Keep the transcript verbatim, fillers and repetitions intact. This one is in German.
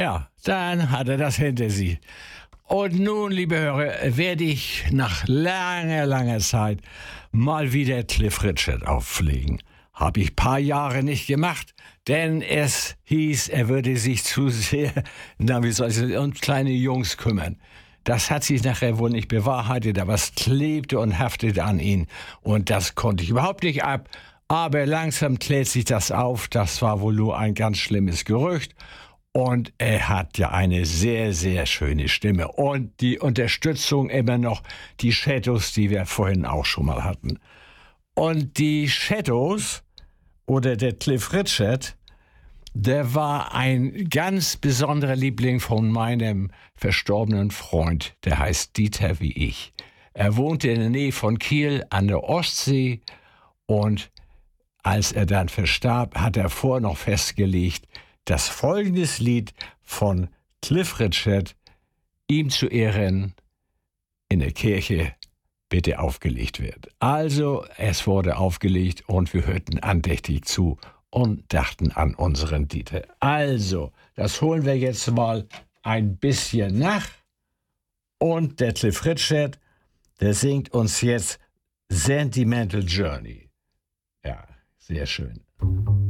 Ja, dann hat er das hinter sich. Und nun, liebe Hörer, werde ich nach langer, langer Zeit mal wieder Cliff Richard auflegen. Habe ich paar Jahre nicht gemacht, denn es hieß, er würde sich zu sehr, na wie soll ich sagen, um kleine Jungs kümmern. Das hat sich nachher wohl nicht bewahrheitet, aber es klebte und haftete an ihn. Und das konnte ich überhaupt nicht ab. Aber langsam klärt sich das auf. Das war wohl nur ein ganz schlimmes Gerücht. Und er hat ja eine sehr, sehr schöne Stimme. Und die Unterstützung immer noch, die Shadows, die wir vorhin auch schon mal hatten. Und die Shadows oder der Cliff Richard, der war ein ganz besonderer Liebling von meinem verstorbenen Freund. Der heißt Dieter wie ich. Er wohnte in der Nähe von Kiel an der Ostsee. Und als er dann verstarb, hat er vorher noch festgelegt, dass folgendes Lied von Cliff Richard ihm zu Ehren in der Kirche bitte aufgelegt wird. Also, es wurde aufgelegt und wir hörten andächtig zu und dachten an unseren Dieter. Also, das holen wir jetzt mal ein bisschen nach. Und der Cliff Richard, der singt uns jetzt Sentimental Journey. Ja, sehr schön.